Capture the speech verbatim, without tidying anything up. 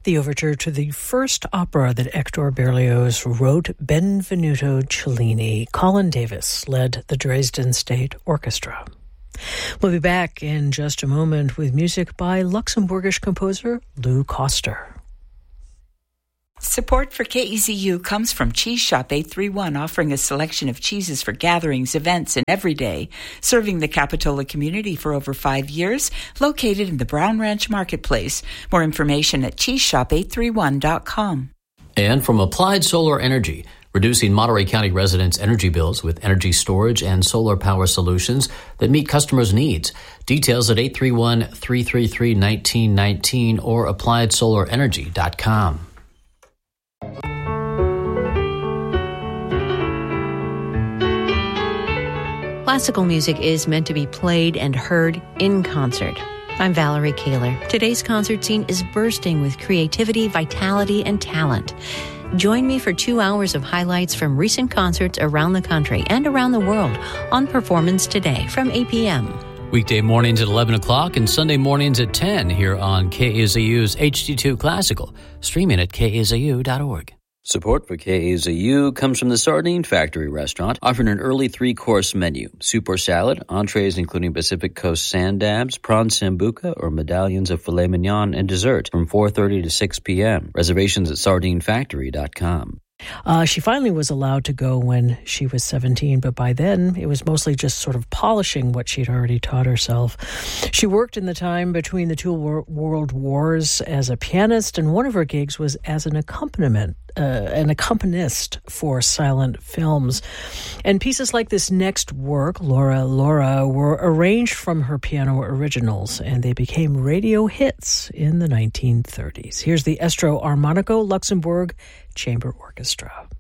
the overture to the first opera that Hector Berlioz wrote, Benvenuto Cellini. Colin Davis led the Dresden State Orchestra. We'll be back in just a moment with music by Luxembourgish composer Lou Koster. Support for K E Z U comes from Cheese Shop eight three one, offering a selection of cheeses for gatherings, events, and every day, serving the Capitola community for over five years, located in the Brown Ranch Marketplace. More information at cheese shop eight three one dot com. And from Applied Solar Energy, reducing Monterey County residents' energy bills with energy storage and solar power solutions that meet customers' needs. Details at eight three one, three three three, one nine one nine or applied solar energy dot com. Classical music is meant to be played and heard in concert. I'm Valerie Kaler. Today's concert scene is bursting with creativity, vitality, and talent. Join me for two hours of highlights from recent concerts around the country and around the world on Performance Today from eight p.m. Weekday mornings at eleven o'clock and Sunday mornings at ten here on K A Z U's H D two Classical, streaming at K A Z U dot org. Support for K A Z U comes from the Sardine Factory restaurant, offering an early three-course menu, soup or salad, entrees including Pacific Coast sand dabs, prawn sambuca, or medallions of filet mignon, and dessert from four thirty to six p.m. Reservations at sardine factory dot com. Uh, she finally was allowed to go when she was seventeen, but by then it was mostly just sort of polishing what she'd already taught herself. She worked in the time between the two wor- world wars as a pianist, and one of her gigs was as an accompaniment, uh, an accompanist for silent films. And pieces like this next work, Laura Laura, were arranged from her piano originals, and they became radio hits in the nineteen thirties. Here's the Estro Armonico Luxembourg Chamber Orchestra.